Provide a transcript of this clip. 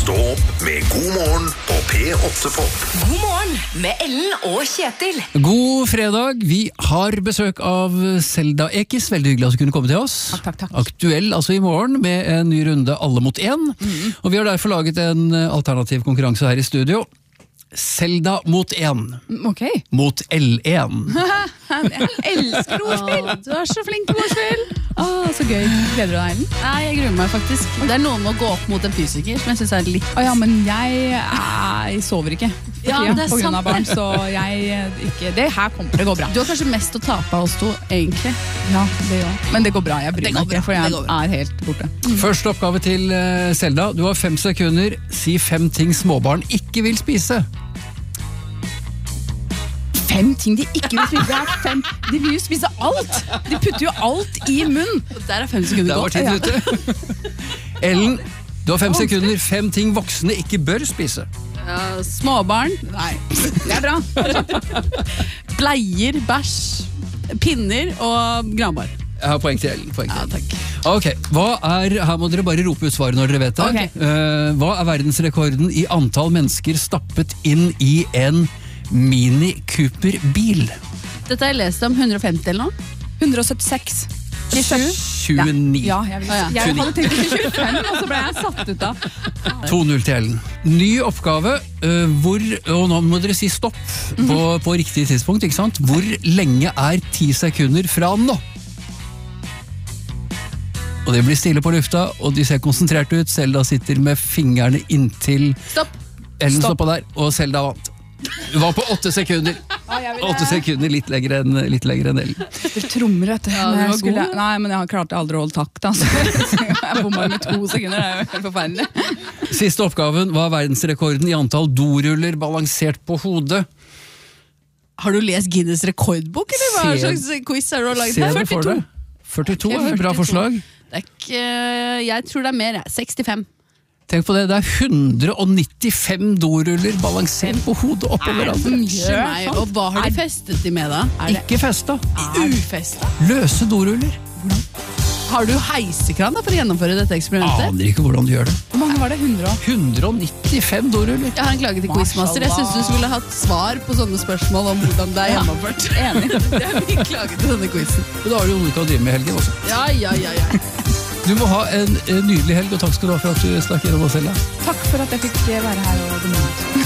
Stå opp med God morgen på P8 Pop. God morgen med Ellen og Kjetil. God fredag, vi har besøk av Selda Ekiz, veldig hyggelig at du kunne komme til oss. Takk. Aktuell altså i morgen med en ny runde Alle mot én, og vi har derfor laget en alternativ konkurranse her i studio. Selda mot 1. Ok. Mot L1. Jeg elsker ordspill. Du er så flink til ordspill. Så gøy. Gleder du deg, Ellen? Nei, jeg gruer meg faktisk. Det er noe med å gå opp mot en fysiker som jeg synes er litt... Ja, men jeg sover ikke. Ja, det er på grunn sant. av barn, så det her kommer til å gå bra. Du har kanskje mest å tape av oss to, egentlig. Ja, det gjør. Men det går bra, jeg bryr meg ikke, for jeg er helt borte. Første oppgave til Selda. Du har 5 sekunder. Si 5 ting småbarn ikke vil spise. 5 ting de ikke vil spise. Det er 5. De vil jo spise alt. De putter jo alt i munn. Der er 5 sekunder Der var gått. tiden ute. Ellen, du har 5 sekunder. 5 ting voksne ikke bør spise. Ja, småbarn. Nei, det er bra. Bleier, bæsj, pinner og granbar. Jeg har poeng til Ellen. Ja, takk. Ok, her må dere bare rope ut svaret når dere vet det. Ok. Hva er verdensrekorden i antall mennesker stappet inn i en Mini Cooper-bil? Dette har jeg lest om 150 eller noe. 176. 29. Ja, jeg hadde tenkt 25, og så ble jeg satt ut av. 2-0 til Ellen. Ny oppgave, og nå må dere si stopp på riktig tidspunkt, ikke sant? Hvor lenge er 10 sekunder fra nå? Og det blir stille på lufta, og de ser konsentrert ut. Selda sitter med fingrene inntil. Stopp. Ellen stoppa der, og Selda vant. Du var på 8 sekunder. 8 sekunder, litt lenger enn Ellen. Jeg trommer, vet du. Ja, du var god. Nei, men jeg klarte aldri å holde takt, altså. Jeg bommer med 2 sekunder, det er jo helt forferdelig. Siste oppgaven var verdensrekorden i antall doruller balansert på hodet. Har du lest Guinness rekordbok, eller hva Se- slags quiz har du laget? Se det for deg. 42 er et bra 42. forslag. Det er ikke... Jeg tror det er mer, 65. Tenk på det, det er 195 doruller balansert på hodet oppå hverandre. Unnskyld meg, og hva har de festet de med da? Ikke festa. Ufesta? Løse doruller. Har du heisekran da for å gjennomføre dette eksperimentet? Aner ikke hvordan du gjør det. Hvor mange var det? 100? 195 doruller. Jeg har en klage til Quizmaster. Jeg synes du skulle hatt svar på sånne spørsmål om hvordan det er gjennomført. Enig. Det er min klage til denne quizen. Og da har du jo noe til å drive med i helgen også. Ja. Du må ha en nydelig helg, og takk skal du ha for at du stakk gjennom oss selv. Takk for at jeg fikk være her og dominere.